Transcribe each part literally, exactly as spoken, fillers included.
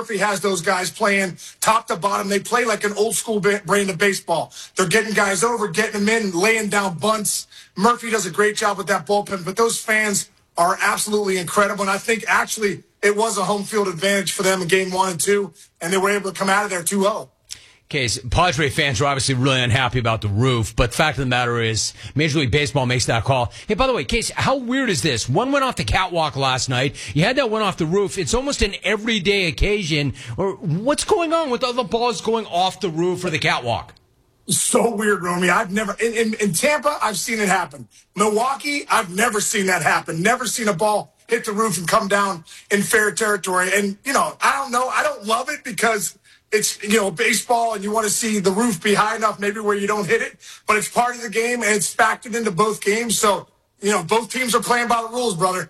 Murphy has those guys playing top to bottom. They play like an old school brand of baseball. They're getting guys over, getting them in, laying down bunts. Murphy does a great job with that bullpen, but those fans are absolutely incredible. And I think actually it was a home field advantage for them in game one and two, and they were able to come out of there two oh. Case, Padre fans are obviously really unhappy about the roof, but the fact of the matter is Major League Baseball makes that call. Hey, by the way, Case, how weird is this? One went off the catwalk last night. You had that one off the roof. It's almost an everyday occasion. Or what's going on with other balls going off the roof or the catwalk? So weird, Romy. I've never in, in, in Tampa, I've seen it happen. Milwaukee, I've never seen that happen. Never seen a ball hit the roof and come down in fair territory. And, you know, I don't know. I don't love it because it's, you know, baseball and you want to see the roof be high enough maybe where you don't hit it. But it's part of the game and it's factored into both games. So, you know, both teams are playing by the rules, brother.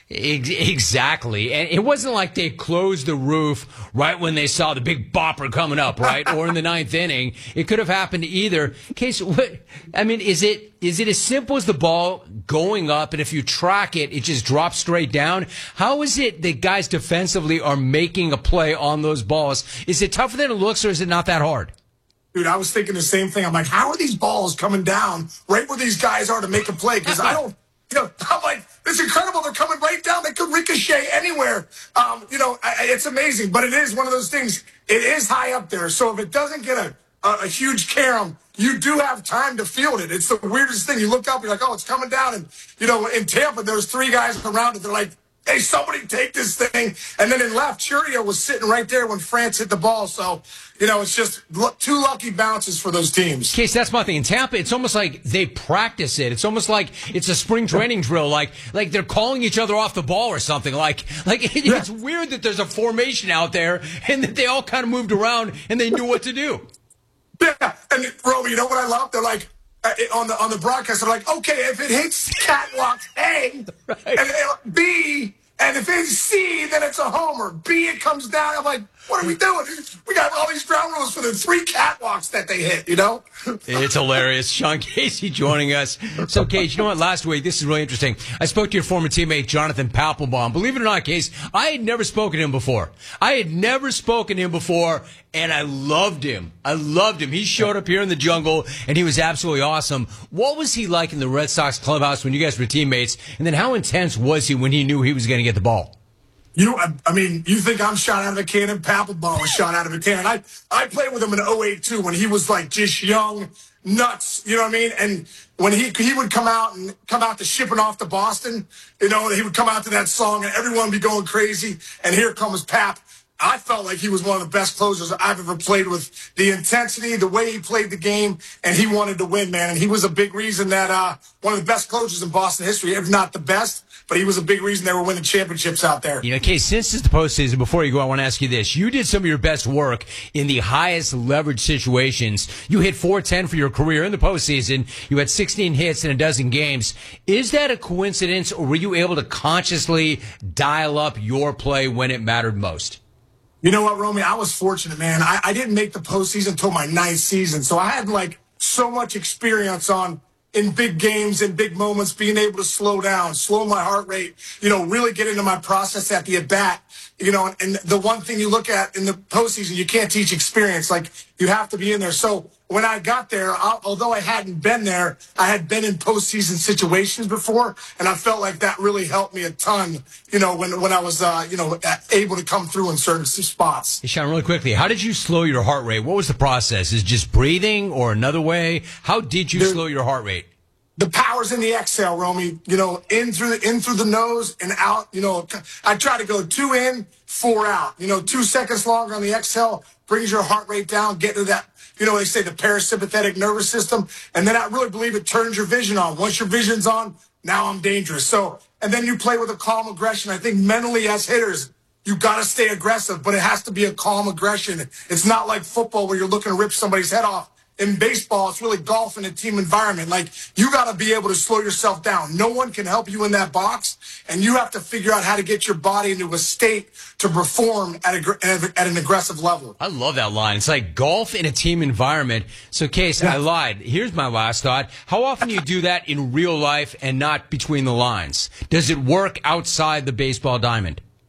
Exactly. And it wasn't like they closed the roof right when they saw the big bopper coming up, right? Or in the ninth inning. It could have happened either. Case, what, I mean, is it, is it as simple as the ball going up and if you track it, it just drops straight down? How is it that guys defensively are making a play on those balls? Is it tougher than it looks or is it not that hard? Dude, I was thinking the same thing. I'm like, how are these balls coming down right where these guys are to make a play? Because I don't, you know, I'm like, it's incredible. They're coming right down. They could ricochet anywhere. Um, you know, I, it's amazing. But it is one of those things. It is high up there. So if it doesn't get a, a, a huge carom, you do have time to field it. It's the weirdest thing. You look up, you're like, oh, it's coming down. And, you know, in Tampa, there's three guys around it. They're like, hey, somebody take this thing. And then in left, Churio was sitting right there when France hit the ball. So, you know, it's just two lucky bounces for those teams. Case, that's my thing. In Tampa, it's almost like they practice it. It's almost like it's a spring training drill. Like, like they're calling each other off the ball or something. Like, like it, yeah. It's weird that there's a formation out there and that they all kind of moved around and they knew what to do. Yeah. And, Roby, you know what I love? They're like, uh, on the on the broadcast, they're like, okay, if it hits catwalk A, right. and it, B, and if it's C, then it's a homer. B, it comes down. I'm like, what are we doing? We got all these ground rules for the three catwalks that they hit, you know? It's hilarious. Sean Casey joining us. So, Case, you know what? Last week, this is really interesting. I spoke to your former teammate, Jonathan Papelbon. Believe it or not, Case, I had never spoken to him before. I had never spoken to him before, and I loved him. I loved him. He showed up here in the jungle, and he was absolutely awesome. What was he like in the Red Sox clubhouse when you guys were teammates? And then how intense was he when he knew he was going to get the ball? You know, I, I mean, you think I'm shot out of a cannon? Papelbon was shot out of a cannon. I, I played with him in oh eight too when he was like just young, nuts, you know what I mean? And when he he would come out and come out to Shipping Off to Boston, you know, he would come out to that song and everyone would be going crazy. And here comes Pap. I felt like he was one of the best closers I've ever played with. The intensity, the way he played the game, and he wanted to win, man. And he was a big reason that uh, one of the best closers in Boston history, if not the best. But he was a big reason they were winning championships out there. You know, Case, since it's the postseason, before you go, I want to ask you this. You did some of your best work in the highest leverage situations. You hit four ten for your career in the postseason. You had sixteen hits in a dozen games. Is that a coincidence, or were you able to consciously dial up your play when it mattered most? You know what, Romy? I was fortunate, man. I, I didn't make the postseason until my ninth season. So I had, like, so much experience on in big games and big moments, being able to slow down, slow my heart rate, you know, really get into my process at the at-bat. You know, and the one thing you look at in the postseason, you can't teach experience. Like, you have to be in there. So when I got there, I, although I hadn't been there, I had been in postseason situations before, and I felt like that really helped me a ton, you know, when when I was, uh, you know, able to come through in certain spots. Hey, Sean, really quickly, how did you slow your heart rate? What was the process? Is it just breathing or another way? How did you there, slow your heart rate? The power's in the exhale, Romy. You know, in through the in through the nose and out. You know, I try to go two in, four out. You know, two seconds longer on the exhale brings your heart rate down. Get to that. You know, they say the parasympathetic nervous system, and then I really believe it turns your vision on. Once your vision's on, now I'm dangerous. So, and then you play with a calm aggression. I think mentally as hitters, you got to stay aggressive, but it has to be a calm aggression. It's not like football where you're looking to rip somebody's head off. In baseball, it's really golf in a team environment. Like, you got to be able to slow yourself down. No one can help you in that box, and you have to figure out how to get your body into a state to perform at, a, at an aggressive level. I love that line. It's like golf in a team environment. So, Case, yeah. I lied. Here's my last thought. How often do you do that in real life and not between the lines? Does it work outside the baseball diamond?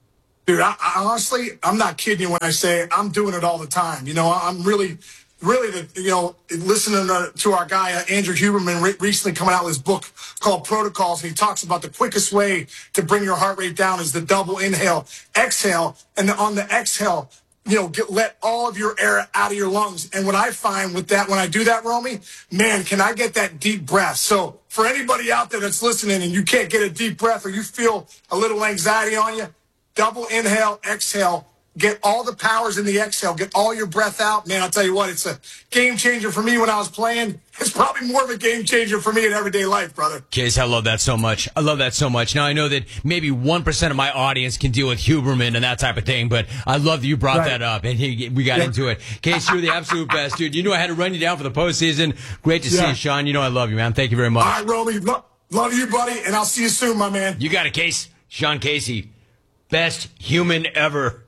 Dude, I, I honestly, I'm not kidding you when I say I'm doing it all the time. You know, I'm really, really, the, you know, listening to, to our guy, uh, Andrew Huberman, re- recently coming out with his book called Protocols. And he talks about the quickest way to bring your heart rate down is the double inhale, exhale. And on the exhale, you know, get, let all of your air out of your lungs. And what I find with that, when I do that, Romy, man, can I get that deep breath? So for anybody out there that's listening and you can't get a deep breath or you feel a little anxiety on you, double inhale, exhale, get all the powers in the exhale, get all your breath out. Man, I'll tell you what, it's a game changer for me when I was playing. It's probably more of a game changer for me in everyday life, brother. Case, I love that so much. I love that so much. Now, I know that maybe one percent of my audience can deal with Huberman and that type of thing, but I love that you brought Right. that up, and he, we got Yeah. into it. Case, you're the absolute best, dude. You knew I had to run you down for the postseason. Great to see Yeah. you, Sean. You know I love you, man. Thank you very much. All right, Romy, lo- love you, buddy, and I'll see you soon, my man. You got it, Case. Sean Casey. Best human ever.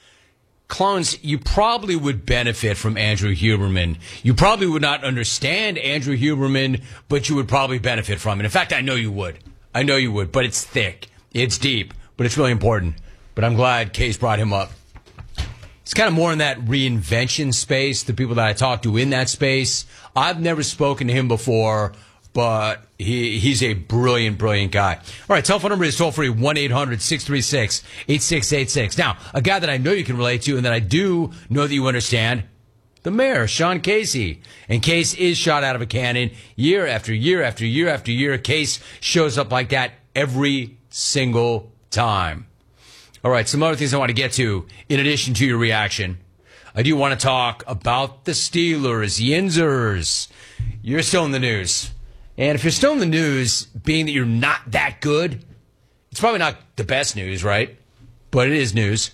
Clones, you probably would benefit from Andrew Huberman. You probably would not understand Andrew Huberman, but you would probably benefit from it. In fact, I know you would. I know you would, but it's thick. It's deep, but it's really important. But I'm glad Case brought him up. It's kind of more in that reinvention space, the people that I talk to in that space. I've never spoken to him before, but he he's a brilliant, brilliant guy. All right, telephone number is toll-free, one eight hundred six three six eight six eight six. Now, a guy that I know you can relate to and that I do know that you understand, the mayor, Sean Casey. And Case is shot out of a cannon year after year after year after year. Case shows up like that every single time. All right, some other things I want to get to in addition to your reaction. I do want to talk about the Steelers, Yinzers. You're still in the news. And if you're still in the news, being that you're not that good, it's probably not the best news, right? But it is news.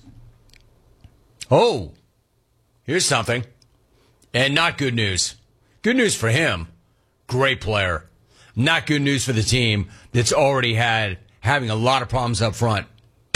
Oh, here's something. And not good news. Good news for him. Great player. Not good news for the team that's already had having a lot of problems up front.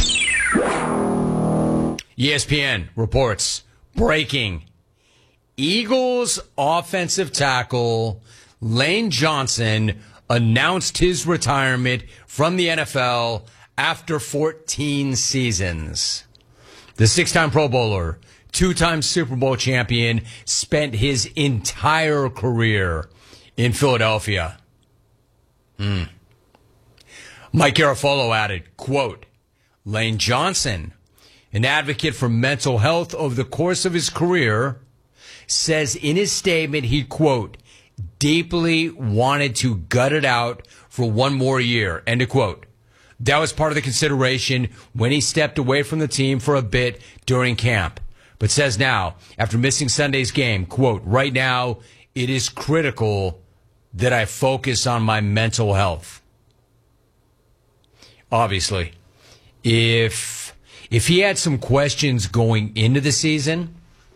E S P N reports breaking. Eagles offensive tackle Lane Johnson announced his retirement from the N F L after fourteen seasons. The six-time Pro Bowler, two-time Super Bowl champion, spent his entire career in Philadelphia. Mm. Mike Garafolo added, quote, Lane Johnson, an advocate for mental health over the course of his career, says in his statement he, quote, deeply wanted to gut it out for one more year, end of quote. That was part of the consideration when he stepped away from the team for a bit during camp. But says now, after missing Sunday's game, quote, right now, it is critical that I focus on my mental health. Obviously, if if he had some questions going into the season,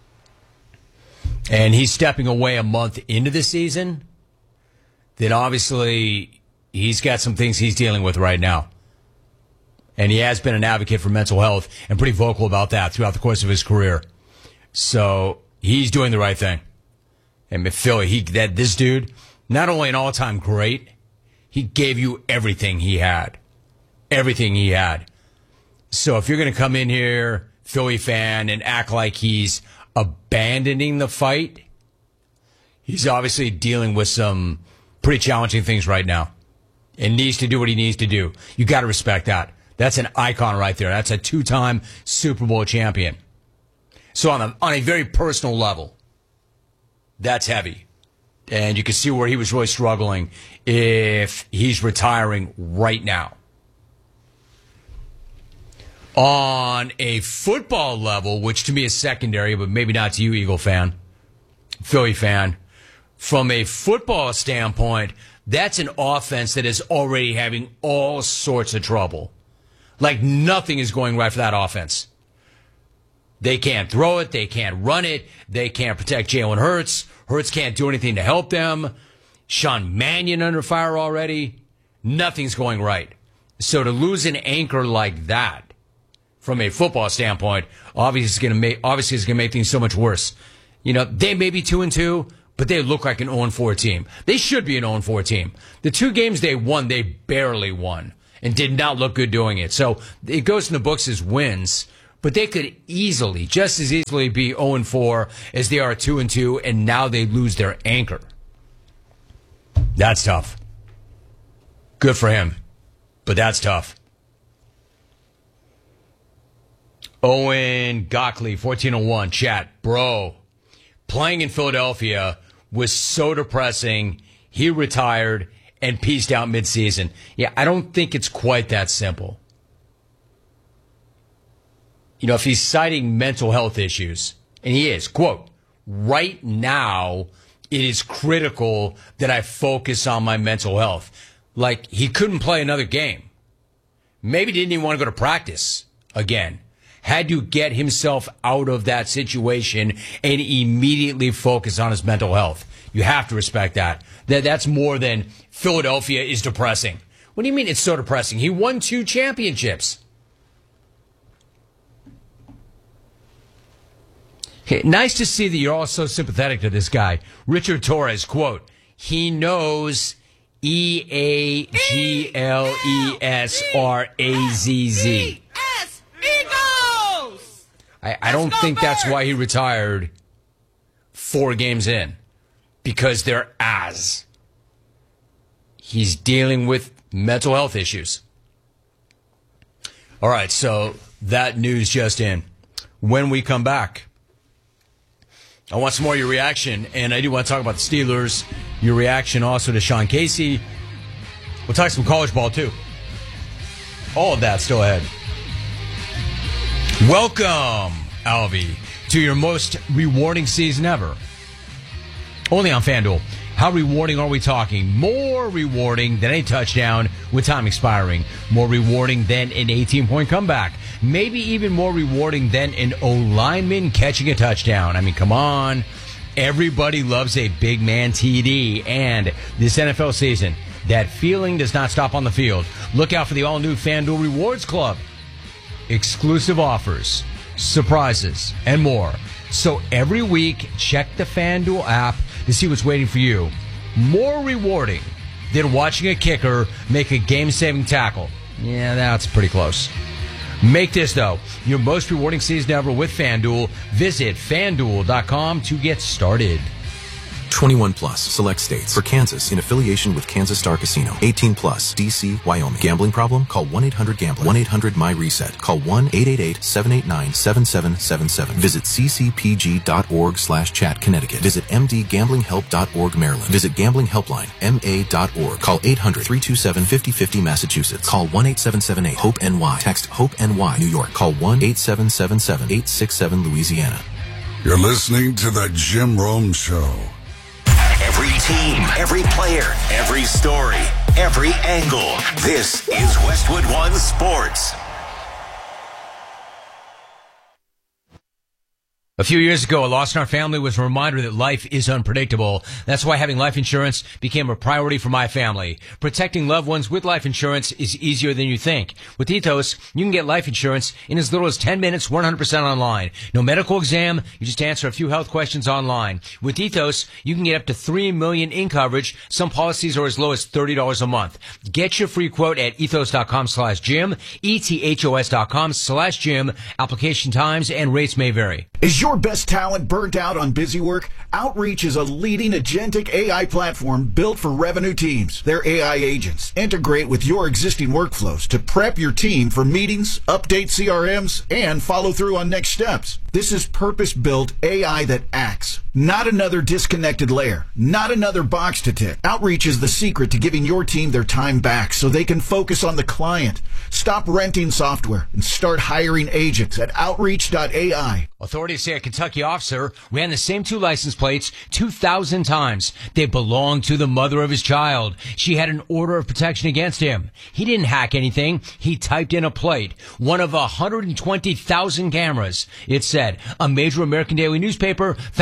and he's stepping away a month into the season, then obviously he's got some things he's dealing with right now. And he has been an advocate for mental health and pretty vocal about that throughout the course of his career. So he's doing the right thing. And Philly, he that this dude, not only an all-time great, he gave you everything he had. Everything he had. So if you're going to come in here, Philly fan, and act like he's abandoning the fight, he's obviously dealing with some pretty challenging things right now and needs to do what he needs to do. You got to respect that. That's an icon right there. That's a two-time Super Bowl champion. So on a, on a very personal level, that's heavy. And you can see where he was really struggling if he's retiring right now. On a football level, which to me is secondary, but maybe not to you, Eagle fan, Philly fan, from a football standpoint, that's an offense that is already having all sorts of trouble. Like nothing is going right for that offense. They can't throw it. They can't run it. They can't protect Jalen Hurts. Hurts can't do anything to help them. Sean Mannion under fire already. Nothing's going right. So to lose an anchor like that, from a football standpoint, obviously it's going to make obviously it's going to make things so much worse. You know, they may be two and two, but they look like an oh and four team. They should be an oh and four team. The two games they won, they barely won and did not look good doing it. So it goes in the books as wins, But they could easily, just as easily, be oh and four as they are two and two, and now they lose their anchor. That's tough. Good for him, but that's tough. Owen Gockley, fourteen oh one, chat. Bro, playing in Philadelphia was so depressing. He retired and pieced out midseason. Yeah, I don't think it's quite that simple. You know, if he's citing mental health issues, and he is, quote, right now, it is critical that I focus on my mental health. Like, he couldn't play another game. Maybe didn't even want to go to practice again. Had to get himself out of that situation and immediately focus on his mental health. You have to respect that. That that's more than Philadelphia is depressing. What do you mean it's so depressing? He won two championships. Okay, nice to see that you're all so sympathetic to this guy. Richard Torres, quote, he knows E A G L E S R A Z Z. I, I don't think that's why he retired four games in, because they're as. He's dealing with mental health issues. All right, so that news just in. When we come back, I want some more of your reaction, and I do want to talk about the Steelers, your reaction also to Sean Casey. We'll talk some college ball, too. All of that still ahead. Welcome, Alvy, to your most rewarding season ever. Only on FanDuel. How rewarding are we talking? More rewarding than a touchdown with time expiring. More rewarding than an eighteen-point comeback. Maybe even more rewarding than an O-lineman catching a touchdown. I mean, come on. Everybody loves a big man T D. And this N F L season, that feeling does not stop on the field. Look out for the all-new FanDuel Rewards Club. Exclusive offers, surprises, and more. So every week, check the FanDuel app to see what's waiting for you. More rewarding than watching a kicker make a game-saving tackle. Yeah, that's pretty close. Make this, though, your most rewarding season ever with FanDuel. Visit FanDuel dot com to get started. twenty-one plus, select states. For Kansas, in affiliation with Kansas Star Casino. eighteen plus, D C, Wyoming. Gambling problem? Call one eight hundred gambler. one eight hundred my reset. Call one eight eight eight, seven eight nine, seven seven seven seven. Visit c c p g dot org slash chat Connecticut. Visit m d gambling help dot org Maryland. Visit Gambling Helpline, m a dot org. Call eight hundred, three two seven, five oh five oh Massachusetts. Call one eight seven seven eight, hope N Y. Text HOPE-NY, New York. Call one eight seven seven seven, eight six seven, Louisiana. You're listening to The Jim Rome Show. Every team, every player, every story, every angle. This is Westwood One Sports. A few years ago, a loss in our family was a reminder that life is unpredictable. That's why having life insurance became a priority for my family. Protecting loved ones with life insurance is easier than you think. With Ethos, you can get life insurance in as little as ten minutes, one hundred percent online. No medical exam, you just answer a few health questions online. With Ethos, you can get up to three million dollars in coverage. Some policies are as low as thirty dollars a month. Get your free quote at ethos.com slash Jim, E-T-H-O-S dot com slash Jim. Application times and rates may vary. Is your best talent burnt out on busy work? Outreach is a leading agentic A I platform built for revenue teams. Their A I agents integrate with your existing workflows to prep your team for meetings, update C R Ms, and follow through on next steps. This is purpose-built A I that acts, not another disconnected layer, not another box to tick. Outreach is the secret to giving your team their time back so they can focus on the client. Stop renting software and start hiring agents at outreach dot A I. Authorities say a Kentucky officer ran the same two license plates two thousand times. They belonged to the mother of his child. She had an order of protection against him. He didn't hack anything. He typed in a plate. One of one hundred twenty thousand cameras. It said a major American daily newspaper found at least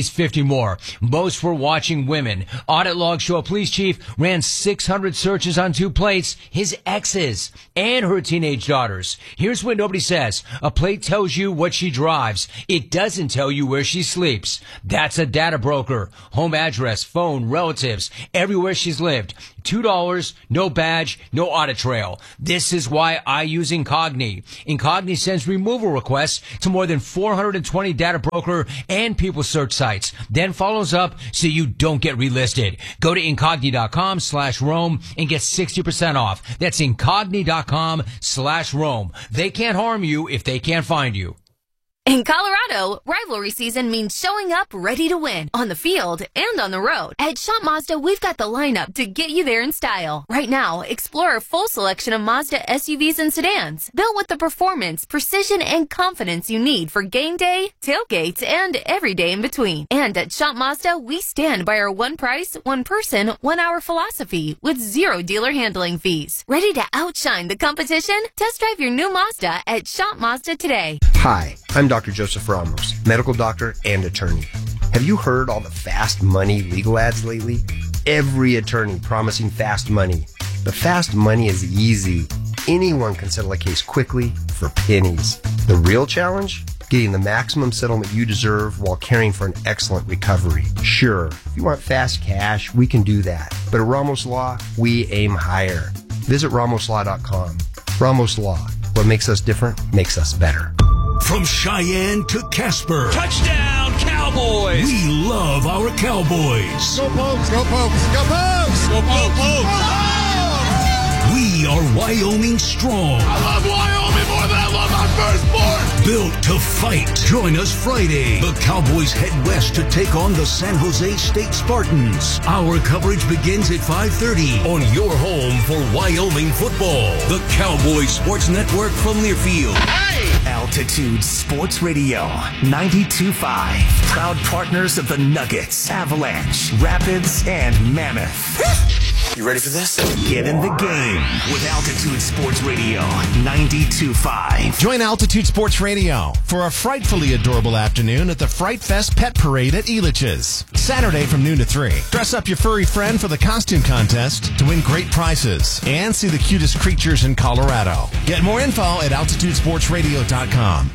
fifty more. Most were watching women. Audit logs show a police chief ran six hundred searches on two plates, his exes and her teenage daughters. Here's what nobody says. A plate tells you what she drives. It doesn't tell you where she sleeps. That's a data broker. Home address, phone, relatives, everywhere she's lived. two dollars, no badge, no audit trail. This is why I use Incogni. Incogni sends removal requests to more than four hundred twenty data broker and people search sites, then follows up so you don't get relisted. Go to Incogni.com slash Rome and get sixty percent off. That's Incogni.com slash Rome. They can't harm you if they can't find you. In Colorado, rivalry season means showing up ready to win on the field and on the road. At Shop Mazda, we've got the lineup to get you there in style. Right now, explore a full selection of Mazda S U Vs and sedans, built with the performance, precision, and confidence you need for game day, tailgates, and every day in between. And at Shop Mazda, we stand by our one price, one person, one hour philosophy with zero dealer handling fees. Ready to outshine the competition? Test drive your new Mazda at Shop Mazda today. Hi, I'm Doctor Joseph Ramos, medical doctor and attorney. Have you heard all the fast money legal ads lately? Every attorney promising fast money. But fast money is easy. Anyone can settle a case quickly for pennies. The real challenge? Getting the maximum settlement you deserve while caring for an excellent recovery. Sure, if you want fast cash, we can do that. But at Ramos Law, we aim higher. Visit ramos law dot com. Ramos Law. What makes us different makes us better. From Cheyenne to Casper. Touchdown, Cowboys! We love our Cowboys. Go Pokes, go Pokes, go Pokes! Go Pokes! Go Pokes! We are Wyoming strong. I love Wyoming more than I love my firstborn! Built to fight. Join us Friday. The Cowboys head west to take on the San Jose State Spartans. Our coverage begins at five thirty on your home for Wyoming football. The Cowboys Sports Network from Learfield. Altitude Sports Radio ninety-two point five. Proud partners of the Nuggets, Avalanche, Rapids, and Mammoth. You ready for this? Get in the game with Altitude Sports Radio ninety-two point five. Join Altitude Sports Radio for a frightfully adorable afternoon at the Fright Fest Pet Parade at Elitch's. Saturday from noon to three. Dress up your furry friend for the costume contest to win great prizes and see the cutest creatures in Colorado. Get more info at altitude sports radio dot com.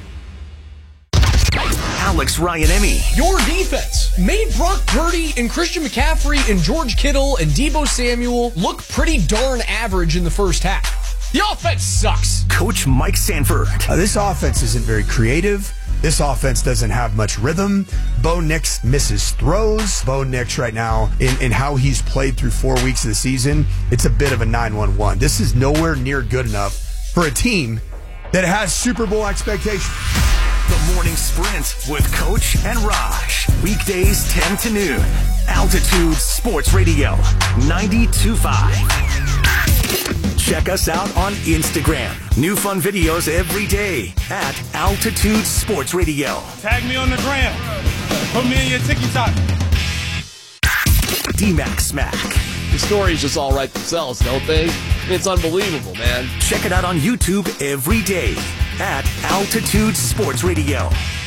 Alex Ryan-Emy. Your defense made Brock Purdy and Christian McCaffrey and George Kittle and Deebo Samuel look pretty darn average in the first half. The offense sucks. Coach Mike Sanford. Uh, this offense isn't very creative. This offense doesn't have much rhythm. Bo Nix misses throws. Bo Nix right now, in, in how he's played through four weeks of the season, it's a bit of a nine one one. This is nowhere near good enough for a team that has Super Bowl expectations. The Morning Sprint with Coach and Raj. Weekdays ten to noon. Altitude Sports Radio ninety-two point five. Check us out on Instagram. New fun videos every day at Altitude Sports Radio. Tag me on the gram. Put me in your TikTok. D-Mac Smack. The stories just all write themselves, don't they? It's unbelievable, man. Check it out on YouTube every day at Altitude Sports Radio.